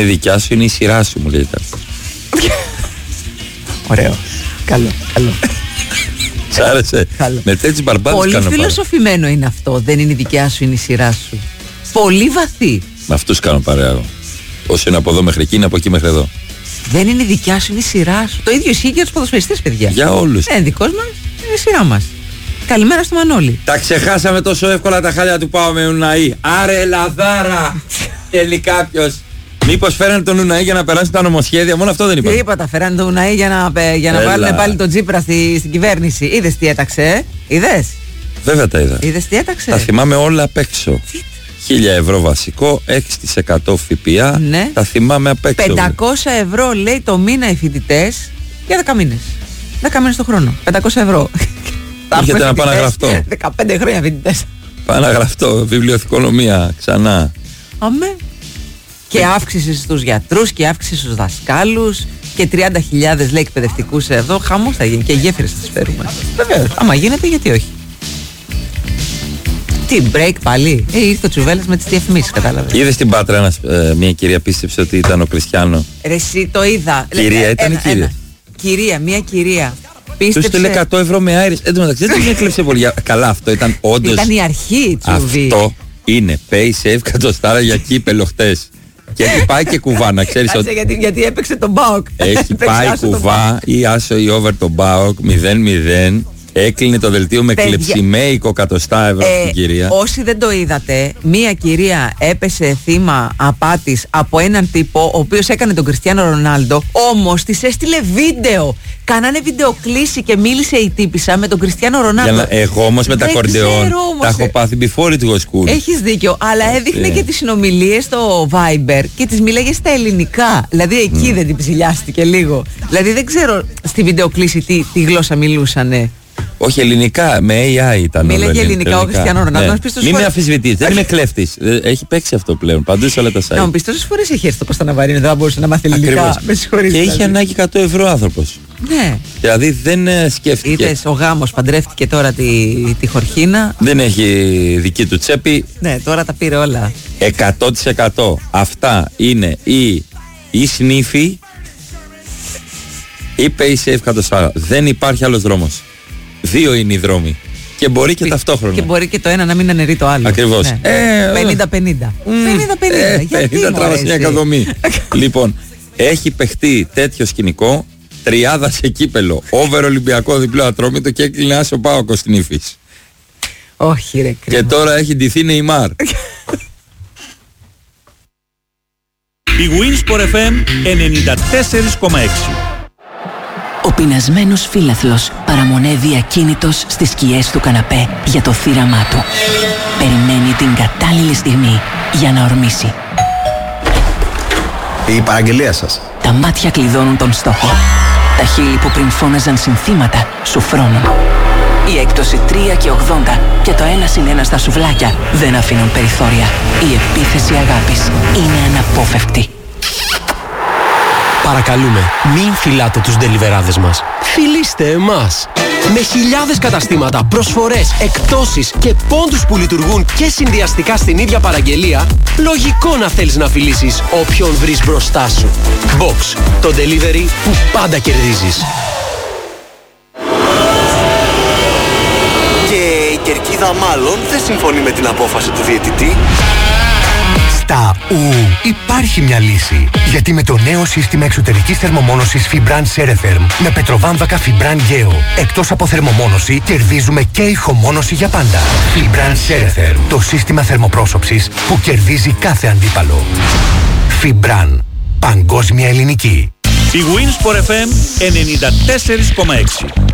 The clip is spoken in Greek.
Η δικιά σου είναι η σειρά σου, μου λέει. Ωραίο. Καλό. Σ' άρεσε? Με τέτοιους μπαρμπάδες πολύ κάνω φιλοσοφημένο είναι αυτό. Δεν είναι η δικιά σου, είναι η σειρά σου. Πολύ βαθύ. Με αυτούς κάνω παρέα. Όσο είναι από εδώ μέχρι εκεί, είναι από εκεί μέχρι εδώ. Δεν είναι η δικιά σου, είναι η σειρά σου. Το ίδιο ισχύει και για τους ποδοσφαιριστές, παιδιά. Για όλους. Δικός μας είναι η σειρά μας. Καλημέρα στο Μανώλη. Τα ξεχάσαμε τόσο εύκολα τα χάλια του Πάο με Ουναή. Άρε Λαδάρα. Θέλει κάποιος. Μήπως φέρανε τον Ουναή για να περάσει τα νομοσχέδια? Μόνο αυτό δεν είπα. Τίποτα, φέρανε τον Ουναή για να βάλουν πάλι τον Τσίπρα στην κυβέρνηση. Είδες τι έταξε, είδες? Βέβαια τα είδα. Είδες τι έταξε? Τα θυμάμαι όλα απ' έξω. 1.000 ευρώ βασικό, 6% ΦΠΑ. Ναι. Τα θυμάμαι απ' έξω. 500 ευρώ λέει το μήνα οι φοιτητές για 10 μήνες. 10 μήνες το χρόνο. 500 ευρώ. Έρχεται να πάω να γραφτώ. 15 χρόνια φοιτητές. Πάω να γραφτώ. Βιβλιοθηκονομία ξανά. Αμέ. Και αύξηση στους γιατρούς και αύξηση στους δασκάλους και 30.000 λέει εκπαιδευτικούς εδώ. Χαμός θα γίνει και γέφυρες θα τις φέρουμε. Βεβαίως. Άμα γίνεται, γιατί όχι. Τι break πάλι. Ήρθε ο Τσουβέλλας με τις διαφημίσεις, κατάλαβες. Είδες στην Πάτρα μια κυρία πίστεψε ότι ήταν ο Κριστιάνο? Εσύ το είδα. Κυρία ήταν η κυρία. Κυρία, μια κυρία. Τους το λέει 100 ευρώ με άιρες. Εν τω μεταξύ δεν την έκλεψε πολύ. Καλά, αυτό ήταν όντως. Ήταν η αρχή, Τσουβί. Αυτό είναι pay save κατοστάρα για κύπελο χτες. Και έχει πάει και κουβά, να ξέρεις ότι. Γιατί έπαιξε τον ΠΑΟΚ. Έχει πάει κουβά ή άσο ή over τον ΠΑΟΚ 0-0. Έκλεινε το δελτίο με κλεψιμέικο 100 ευρώ στην κυρία. Όσοι δεν το είδατε, μία κυρία έπεσε θύμα απάτης από έναν τύπο ο οποίος έκανε τον Κριστιάνο Ρονάλντο, όμως της έστειλε βίντεο. Κάνανε βιντεοκλήση και μίλησε η τύπισσα με τον Κριστιάνο Ρονάλντο. Εγώ όμως με τα κορντεόν τα έχω πάθει before it was cool. Έχεις δίκιο, αλλά έδειχνε και τις συνομιλίες στο Viber και τις μίλαγε στα ελληνικά. Δηλαδή εκεί δεν την ψηλιάστηκε λίγο. Δηλαδή δεν ξέρω στη βιντεοκλήση τι γλώσσα μιλούσανε. Όχι, ελληνικά, με AI ήταν. Μίλαγε ελληνικά ο Κριστιάνο Ρονάλντο. Μην με αμφισβητείς, δεν είμαι κλέφτης. Έχει παίξει αυτό πλέον παντού σε όλα τα site. Να μου πεις τόσες φορές έχει έρθει το Κώστα Ναβαρίνο, δεν θα μπορούσε να μάθει ελληνικά. Με συγχωρείς. Και είχε ανάγκη 100 ευρώ άνθρωπος. Ναι. Δηλαδή δεν σκέφτηκε. Είδες, ο γάμος παντρεύτηκε τώρα τη Χορχίνα. Δεν έχει δική του τσέπη. Ναι, τώρα τα πήρε όλα. 100%. Αυτά είναι η σνίφη ή pay safe κατοστάρα. Δεν υπάρχει άλλος δρόμος. Δύο είναι οι δρόμοι. Και μπορεί και ταυτόχρονα. Και μπορεί και το ένα να μην αναιρεί το άλλο. Ακριβώς. Ναι. 50-50. 50-50. Γιατί 50 τράβας μια εκαδομή. Λοιπόν, έχει παιχτεί τέτοιο σκηνικό. Τριάδα σε κύπελο. Over Ολυμπιακό διπλό Ατρόμητο και έκλεινε άσο Πάοκο στην Ήφης. Όχι ρε κρίμα. Και τώρα έχει ντυθεί Νεϊμάρ. Η Winsport FM 94,6. Ο πεινασμένος φίλαθλος παραμονεύει ακίνητος στις σκιές του καναπέ για το θύραμά του. Περιμένει την κατάλληλη στιγμή για να ορμήσει. Η παραγγελία σας. Τα μάτια κλειδώνουν τον στόχο. Τα χείλη που πριν φώναζαν συνθήματα σου φρώνουν. Η έκπτωση 3,80 και το 1+1 στα σουβλάκια δεν αφήνουν περιθώρια. Η επίθεση αγάπης είναι αναπόφευκτη. Παρακαλούμε, μην φυλάτε τους ντελιβεράδες μας. Φιλήστε εμάς. Με χιλιάδες καταστήματα, προσφορές, εκπτώσεις και πόντους που λειτουργούν και συνδυαστικά στην ίδια παραγγελία, λογικό να θέλεις να φιλήσεις όποιον βρεις μπροστά σου. Box, το delivery που πάντα κερδίζεις. Και η κερκίδα μάλλον δεν συμφωνεί με την απόφαση του διαιτητή. Στα υπάρχει μια λύση. Γιατί με το νέο σύστημα εξωτερικής θερμομόνωσης Fibran Ceretherm με πετροβάμβακα Fibran Geo, εκτός από θερμομόνωση, κερδίζουμε και ηχομόνωση για πάντα. Fibran Ceretherm, το σύστημα θερμοπρόσωψης που κερδίζει κάθε αντίπαλο. Fibran, παγκόσμια ελληνική. Η Winsport FM 94,6.